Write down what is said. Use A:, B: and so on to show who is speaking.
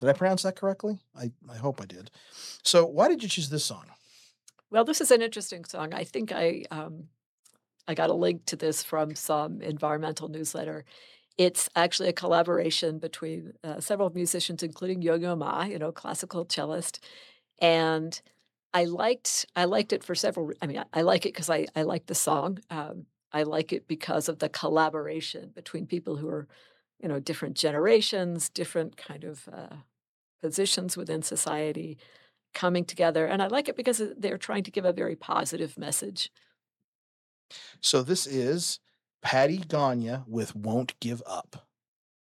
A: Did I pronounce that correctly? I hope I did. So, why did you choose this song?
B: Well, this is an interesting song. I think I got a link to this from some environmental newsletter. It's actually a collaboration between, several musicians, including Yo-Yo Ma, classical cellist, and I liked it for several I mean, I like it 'cause I like the song, I like it because of the collaboration between people who are, different generations, different kind of, positions within society coming together, and I like it because, they're trying to give a very positive message.
A: So, this is Patty Ganya with Won't Give Up.